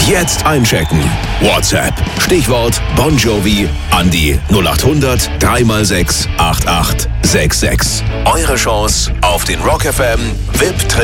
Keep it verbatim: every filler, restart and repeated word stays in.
Jetzt einchecken. WhatsApp. Stichwort Bon Jovi an die null acht hundert drei mal sechs acht acht sechs sechs. Eure Chance auf den Rock F M V I P